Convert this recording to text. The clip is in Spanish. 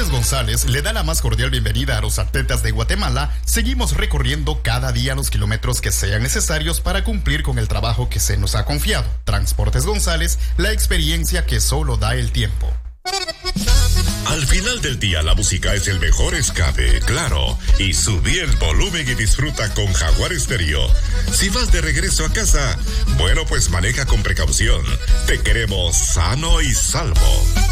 Transportes González le da la más cordial bienvenida a los atletas de Guatemala. Seguimos recorriendo cada día los kilómetros que sean necesarios para cumplir con el trabajo que se nos ha confiado. Transportes González, la experiencia que solo da el tiempo. Al final del día la música es el mejor escape, claro, y subí el volumen y disfruta con Jaguar Stereo. Si vas de regreso a casa, bueno, pues maneja con precaución. Te queremos sano y salvo.